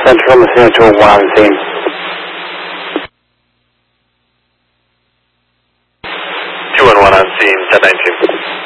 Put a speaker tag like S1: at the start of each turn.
S1: Central, Messina 201 on scene.
S2: 211 on scene, 1019.